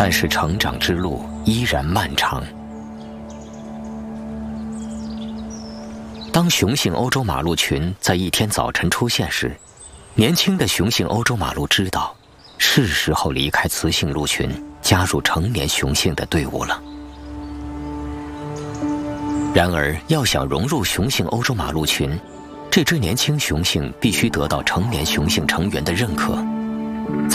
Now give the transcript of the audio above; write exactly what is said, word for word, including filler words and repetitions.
但是成长之路依然漫长。当雄性欧洲马鹿群在一天早晨出现时，年轻的雄性欧洲马鹿知道，是时候离开雌性鹿群，加入成年雄性的队伍了。然而，要想融入雄性欧洲马鹿群，这只年轻雄性必须得到成年雄性成员的认可。